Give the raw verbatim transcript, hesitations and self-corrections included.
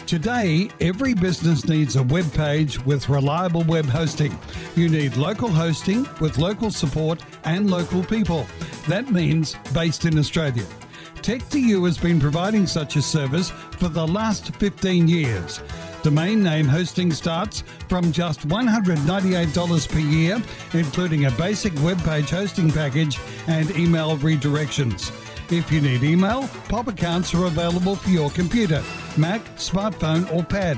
Today, every business needs a web page with reliable web hosting. You need local hosting with local support and local people. That means based in Australia. tech two u has been providing such a service for the last fifteen years. Domain name hosting starts from just one hundred ninety-eight dollars per year, including a basic web page hosting package and email redirections. If you need email, Pop accounts are available for your computer, Mac, smartphone or pad.